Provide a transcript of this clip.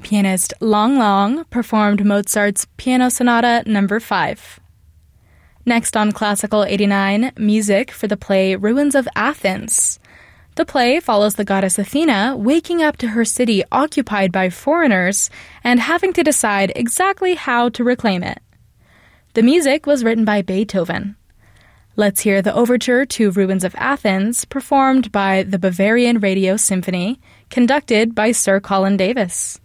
Pianist Long Long performed Mozart's Piano Sonata No. 5. Next on Classical 89, music for the play Ruins of Athens. The play follows the goddess Athena waking up to her city occupied by foreigners and having to decide exactly how to reclaim it. The music was written by Beethoven. Let's hear the overture to Ruins of Athens, performed by the Bavarian Radio Symphony, conducted by Sir Colin Davis.